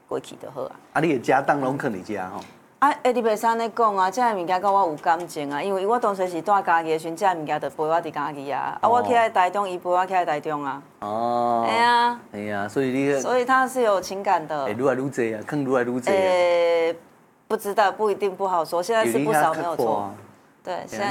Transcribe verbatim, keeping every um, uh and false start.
过去就好啊。 啊，你的家当拢囥伫遮吼。 啊，哎，你袂使安尼讲啊！这物件甲我有感情啊，因为我当时是住家己的时阵，这物件就陪我伫家己啊。啊，我起来台中，伊陪我起来台中啊。哦。哎呀。 哎呀，所以你。 所以他是有情感的。 哎，愈来愈济啊，坑愈来愈济啊。 呃，不知道，不一定不好说，现在是不少没有错。对，现在。